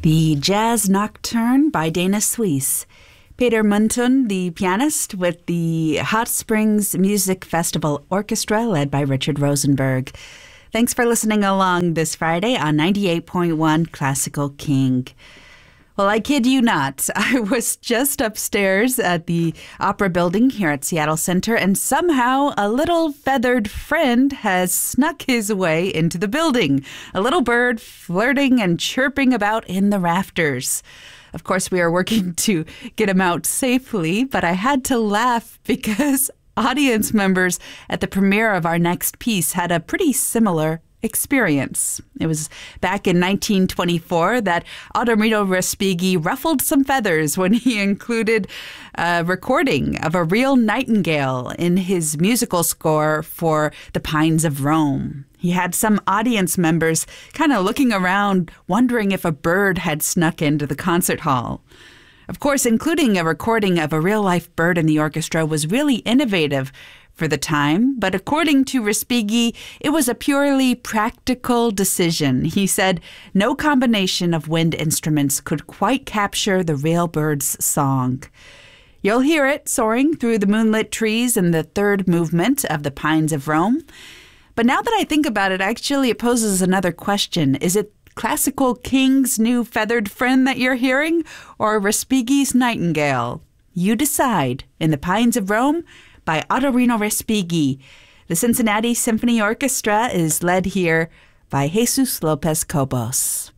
The Jazz Nocturne by Dana Suisse. Peter Munton, the pianist, with the Hot Springs Music Festival Orchestra, led by Richard Rosenberg. Thanks for listening along this Friday on 98.1 Classical King. Well, I kid you not. I was just upstairs at the Opera Building here at Seattle Center, and somehow a little feathered friend has snuck his way into the building. A little bird flirting and chirping about in the rafters. Of course, we are working to get him out safely, but I had to laugh because audience members at the premiere of our next piece had a pretty similar experience. It was back in 1924 that Ottavino Respighi ruffled some feathers when he included a recording of a real nightingale in his musical score for The Pines of Rome. He had some audience members kind of looking around, wondering if a bird had snuck into the concert hall. Of course, including a recording of a real-life bird in the orchestra was really innovative for the time, but according to Respighi, it was a purely practical decision. He said no combination of wind instruments could quite capture the real bird's song. You'll hear it soaring through the moonlit trees in the third movement of The Pines of Rome. But now that I think about it, actually it poses another question. Is it Classical King's new feathered friend that you're hearing, or Respighi's nightingale? You decide in The Pines of Rome by Ottavino Respighi. The Cincinnati Symphony Orchestra is led here by Jesus Lopez Cobos.